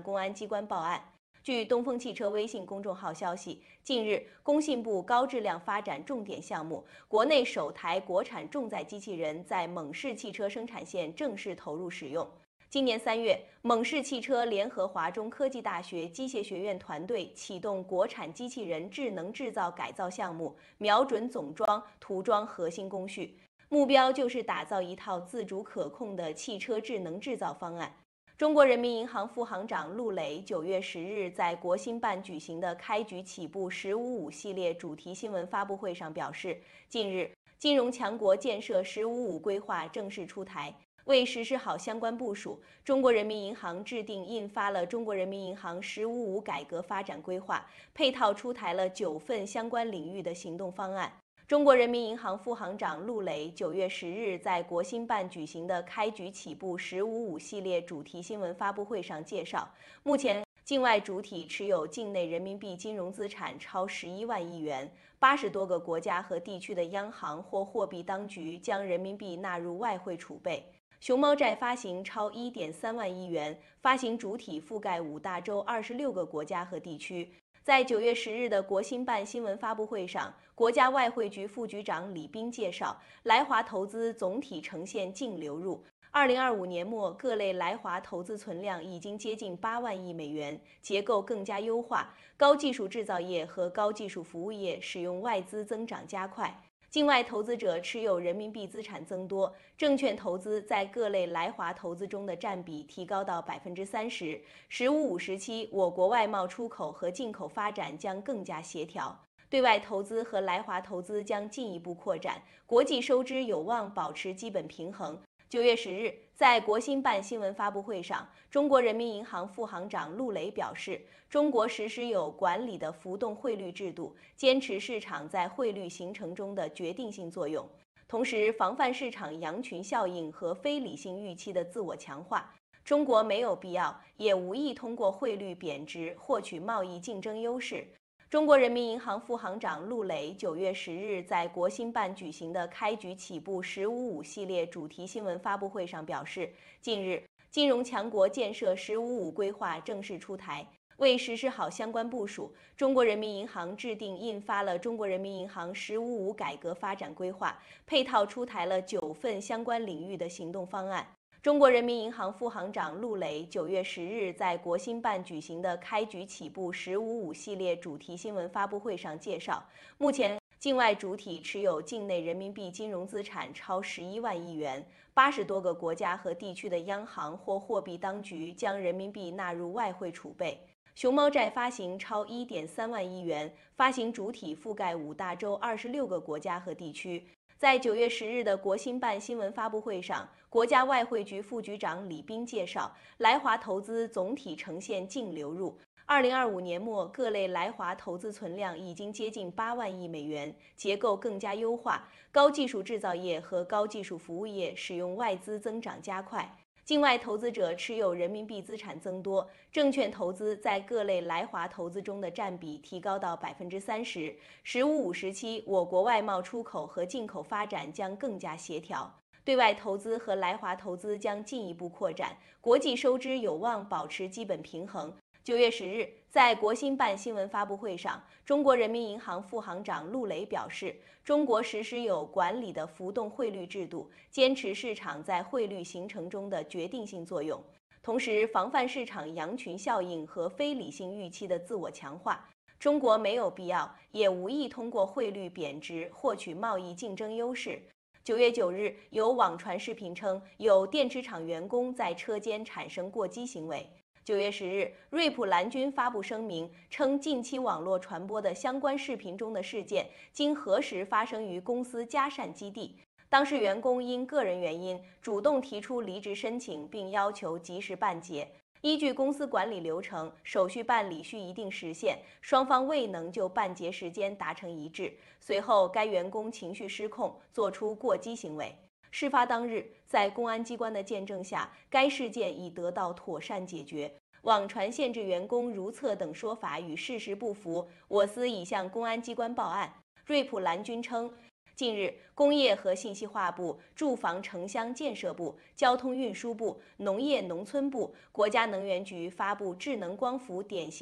公安机关报案。据东风汽车微信公众号消息，近日，工信部高质量发展重点项目国内首台国产重载机器人在蒙氏汽车生产线正式投入使用。今年3月，蒙氏汽车联合华中科技大学机械学院团队启动国产机器人智能制造改造项目，瞄准总装、涂装核心工序，目标就是打造一套自主可控的汽车智能制造方案。中国人民银行副行长陆磊9月10日在国新办举行的开局起步“1055”系列主题新闻发布会上表示，近日，金融强国建设“1055”规划正式出台。为实施好相关部署，中国人民银行制定印发了《中国人民银行“1055”改革发展规划》，配套出台了9份相关领域的行动方案。中国人民银行副行长陆磊9月10日在国新办举行的开局起步“1055”系列主题新闻发布会上介绍，目前境外主体持有境内人民币金融资产超11万亿元，80多个国家和地区的央行或货币当局将人民币纳入外汇储备。熊猫债发行超1.3万亿元，发行主体覆盖5大洲26个国家和地区。在9月10日的国新办新闻发布会上，国家外汇局副局长李斌介绍，来华投资总体呈现净流入。2025年末，各类来华投资存量已经接近8万亿美元，结构更加优化，高技术制造业和高技术服务业使用外资增长加快。境外投资者持有人民币资产增多，证券投资在各类来华投资中的占比提高到30%。“1055”时期，我国外贸出口和进口发展将更加协调，对外投资和来华投资将进一步扩展，国际收支有望保持基本平衡。9月10日，在国新办新闻发布会上，中国人民银行副行长陆磊表示，中国实施有管理的浮动汇率制度，坚持市场在汇率形成中的决定性作用，同时防范市场羊群效应和非理性预期的自我强化。中国没有必要，也无意通过汇率贬值获取贸易竞争优势。中国人民银行副行长陆磊9月10日在国新办举行的开局起步“1055”系列主题新闻发布会上表示，近日，金融强国建设“1055”规划正式出台。为实施好相关部署，中国人民银行制定印发了《中国人民银行“1055”改革发展规划》，配套出台了9份相关领域的行动方案。中国人民银行副行长陆磊9月10日在国新办举行的开局起步“1055”系列主题新闻发布会上介绍，目前境外主体持有境内人民币金融资产超11万亿元，80多个国家和地区的央行或货币当局将人民币纳入外汇储备。熊猫债发行超1.3万亿元，发行主体覆盖5大洲26个国家和地区。在9月10日的国新办新闻发布会上，国家外汇局副局长李斌介绍，来华投资总体呈现净流入。2025年末，各类来华投资存量已经接近8万亿美元，结构更加优化，高技术制造业和高技术服务业使用外资增长加快。境外投资者持有人民币资产增多，证券投资在各类来华投资中的占比提高到30%。“1055”时期，我国外贸出口和进口发展将更加协调，对外投资和来华投资将进一步扩展，国际收支有望保持基本平衡。9月10日，在国新办新闻发布会上，中国人民银行副行长陆磊表示，中国实施有管理的浮动汇率制度，坚持市场在汇率形成中的决定性作用，同时防范市场羊群效应和非理性预期的自我强化。中国没有必要，也无意通过汇率贬值获取贸易竞争优势。9月9日，有网传视频称，有电池厂员工在车间产生过激行为。9月10日，瑞普蓝军发布声明称，近期网络传播的相关视频中的事件，经核实发生于公司嘉善基地。当事员工因个人原因主动提出离职申请，并要求及时办结。依据公司管理流程，手续办理需一定时限，双方未能就办结时间达成一致。随后，该员工情绪失控，做出过激行为。事发当日，在公安机关的见证下，该事件已得到妥善解决。网传限制员工如厕等说法与事实不符，我司已向公安机关报案。瑞普蓝军称， 近日，工业和信息化部、住房城乡建设部、交通运输部、农业农村部、国家能源局发布智能光伏典型